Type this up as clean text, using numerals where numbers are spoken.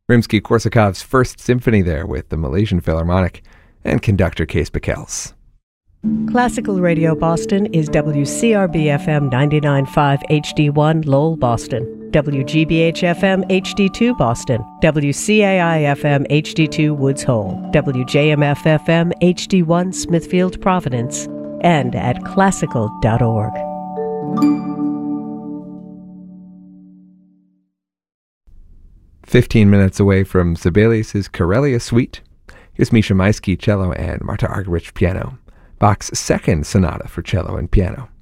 Rimsky-Korsakov's First Symphony there with the Malaysian Philharmonic and conductor Kees Bekels. Classical Radio Boston is WCRB-FM 99.5 HD1 Lowell, Boston, WGBH-FM HD2 Boston, WCAI-FM HD2 Woods Hole, WJMF-FM HD1 Smithfield, Providence, and at classical.org. "15 minutes away from Sibelius' Karelia Suite. Here's Misha Maisky, cello, and Marta Argerich, piano. Bach's second sonata for cello and piano.